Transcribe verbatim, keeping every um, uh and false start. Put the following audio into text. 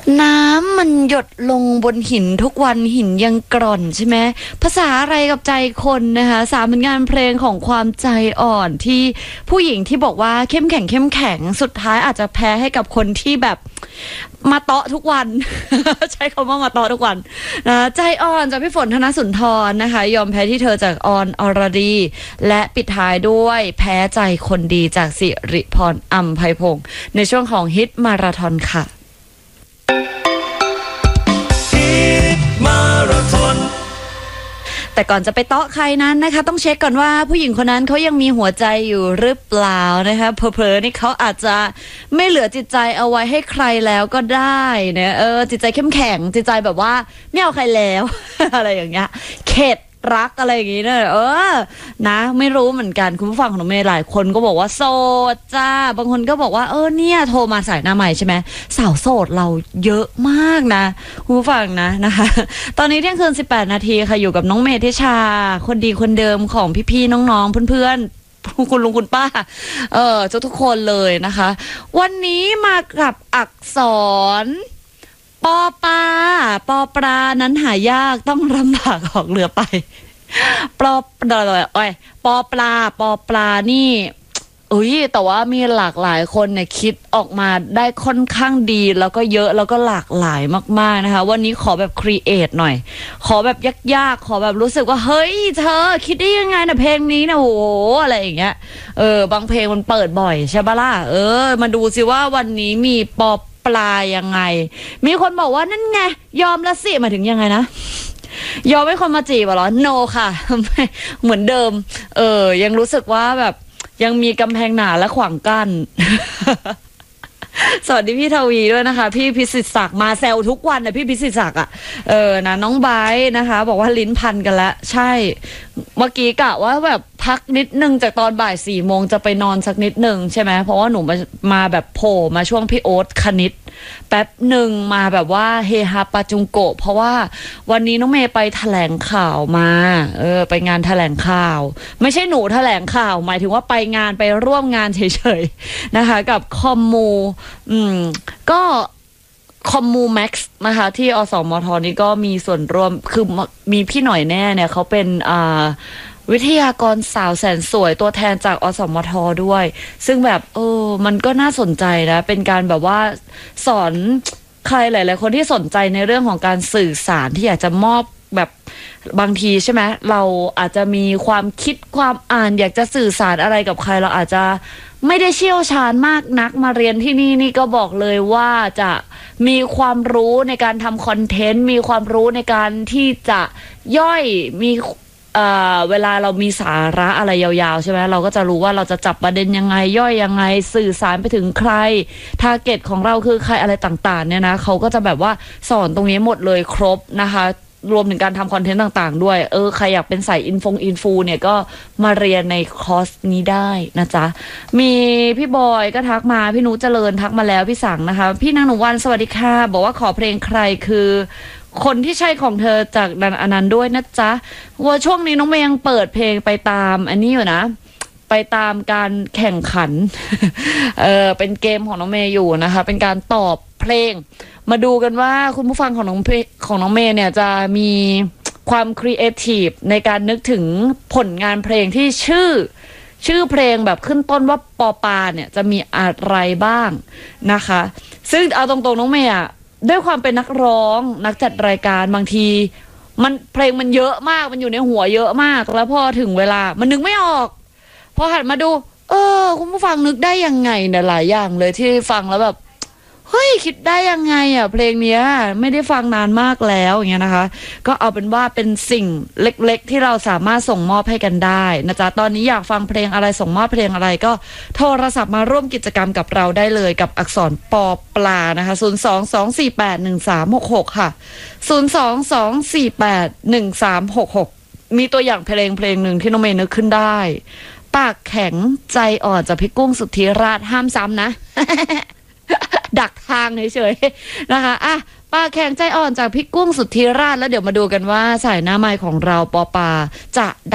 น้ำมันหยดลงบนหินทุกวันหินยังกร่อนใช่ไหมภาษาอะไรกับใจคนนะคะสามผลงานเพลงของความใจอ่อนที่ผู้หญิงที่บอกว่าเข้มแข็งเข้มแข็งสุดท้ายอาจจะแพ้ให้กับคนที่แบบมาเตาะทุกวัน ใช้คำว่ามาเตาะทุกวันนะใจอ่อนจากพี่ฝนธนสุนทรนะคะยอมแพ้ที่เธอจากออนอรดีและปิดท้ายด้วยแพ้ใจคนดีจากสิริพรอัมไพพงศ์ในช่วงของฮิตมาราธอนค่ะแต่ก่อนจะไปเตาะใครนั้นนะคะต้องเช็คก่อนว่าผู้หญิงคนนั้นเขายังมีหัวใจอยู่หรือเปล่านะคะเผลอๆนี่เขาอาจจะไม่เหลือจิตใจเอาไว้ให้ใครแล้วก็ได้เนี่ยเออจิตใจเข้มแข็งจิตใจแบบว่าไม่เอาใครแล้ว อะไรอย่างเงี้ยเข็ดรักอะไรอย่างงี้เนี่ยเออนะไม่รู้เหมือนกันคุณผู้ฟังของหนูเมย์หลายคนก็บอกว่าโสดจ้าบางคนก็บอกว่าเออเนี่ยโทรมาสายหน้าใหม่ใช่ไหมสาวโสดเราเยอะมากนะคุณผู้ฟังนะนะคะตอนนี้เที่ยงคืนสิบแปดนาทีค่ะอยู่กับน้องเมย์ทิชาคนดีคนเดิมของพี่ๆน้องๆเพื่อนๆคุณลุงคุณป้าเออทุกๆคนเลยนะคะวันนี้มากับอักษรปอปลาปอปลานั้นหายากต้องลำบากออกเรือไปปอปลาโอ้ยปอปลาปอปลานี่อุ้ยแต่ว่ามีหลากหลายคนเนี่ยคิดออกมาได้ค่อนข้างดีแล้วก็เยอะแล้วก็หลากหลายมากๆนะคะวันนี้ขอแบบครีเอทหน่อยขอแบบยากๆขอแบบรู้สึกว่าเฮ้ยเธอคิดได้ยังไงนะเพลงนี้นะโอ้โหอะไรอย่างเงี้ยเออบางเพลงมันเปิดบ่อยใช่ปะล่ะเออมาดูสิว่าวันนี้มีปอปลายังไงมีคนบอกว่านั่นไงยอมละสิหมายถึงยังไงนะยอมให้คนมาจีบเหรอ no ค่ะเหมือนเดิมเออยังรู้สึกว่าแบบยังมีกำแพงหนาและขวางกั้น สวัสดีพี่ทวีด้วยนะคะพี่พิสิทธิ์ศักดิ์มาแซวทุกวันนะพี่พิสิทธิ์ศักดิ์อ่ะเออนะน้องไบร์ทนะคะบอกว่าลิ้นพันกันแล้วใช่เมื่อกี้กะว่าแบบพักนิดนึงจากตอนบ่ายสี่โมงจะไปนอนสักนิดนึงใช่ไหมเพราะว่าหนูมามาแบบโผล่มาช่วงพี่โอ๊ตคณิตแป๊บหนึ่งมาแบบว่าเฮฮาปาจุงโกะเพราะว่าวันนี้น้องเมย์ไปแถลงข่าวมาเออไปงานแถลงข่าวไม่ใช่หนูแถลงข่าวหมายถึงว่าไปงานไปร่วมงานเฉยๆนะคะกับคอมมูอืมก็คอมมูแม็กซ์นะคะที่อสมทนี่ก็มีส่วนร่วมคือมีพี่หน่อยแน่เนี่ยเขาเป็นอ่าวิทยากรสาวแสนสวยตัวแทนจากอสมทด้วยซึ่งแบบเออมันก็น่าสนใจนะเป็นการแบบว่าสอนใครหลายๆคนที่สนใจในเรื่องของการสื่อสารที่อยากจะมอบแบบบางทีใช่ไหมเราอาจจะมีความคิดความอ่านอยากจะสื่อสารอะไรกับใครเราอาจจะไม่ได้เชี่ยวชาญมากนักมาเรียนที่นี่นี่ก็บอกเลยว่าจะมีความรู้ในการทำคอนเทนต์มีความรู้ในการที่จะย่อยมีเอ่อเวลาเรามีสาระอะไรยาวๆใช่ไหมเราก็จะรู้ว่าเราจะจับประเด็นยังไงย่อยยังไงสื่อสารไปถึงใครทาร์เก็ตของเราคือใครอะไรต่างๆเนี่ยนะเขาก็จะแบบว่าสอนตรงนี้หมดเลยครบนะคะรวมถึงการทำคอนเทนต์ต่างๆด้วยเออใครอยากเป็นสายอินฟงอินฟูเนี่ยก็มาเรียนในคอร์สนี้ได้นะจ๊ะมีพี่บอยก็ทักมาพี่นุเจริญทักมาแล้วพี่สังนะคะพี่นางหนูวันสวัสดีค่ะบอกว่าขอเพลงใครคือคนที่ใช่ของเธอจากดันอนันต์ด้วยนะจ๊ะว่าช่วงนี้น้องเมย์ยังเปิดเพลงไปตามอันนี้อยู่นะไปตามการแข่งขัน เออเป็นเกมของน้องเมย์อยู่นะคะเป็นการตอบเพลงมาดูกันว่าคุณผู้ฟังของน้องของน้องเมย์เนี่ยจะมีความครีเอทีฟในการนึกถึงผลงานเพลงที่ชื่อชื่อเพลงแบบขึ้นต้นว่าปอปาเนี่ยจะมีอะไรบ้างนะคะซึ่งเอาตรงๆน้องเมย์อะด้วยความเป็นนักร้องนักจัดรายการบางทีมันเพลงมันเยอะมากมันอยู่ในหัวเยอะมากแล้วพอถึงเวลามันนึกไม่ออกพอหันมาดูเออคุณผู้ฟังนึกได้ยังไงเนี่ยหลายอย่างเลยที่ฟังแล้วแบบเฮ้ยคิดได้ยังไงอ่ะเพลงเนี้ยไม่ได้ฟังนานมากแล้วอย่างเงี้ยนะคะก็เอาเป็นว่าเป็นสิ่งเล็กๆที่เราสามารถส่งมอบให้กันได้นะจ๊ะตอนนี้อยากฟังเพลงอะไรส่งมอบเพลงอะไรก็โทรศัพท์มาร่วมกิจกรรมกับเราได้เลยกับอักษรปอปลานะคะศูนย์ สอง สอง สี่ แปด หนึ่ง สาม หก หกค่ะศูนย์ สอง สอง สี่ แปด หนึ่ง สาม หก หกมีตัวอย่างเพลงเพลงหนึ่งที่น้องเมย์นึกขึ้นได้ปากแข็งใจอ่อนจากพี่กุ้งสุทธิราชห้ามซ้ำนะ ดักทางเฉยๆนะคะอ่ะปากแข็งใจอ่อนจากพี่กุ้งสุทธิราชแล้วเดี๋ยวมาดูกันว่าสายหน้าไมค์ของเราปอปาจะ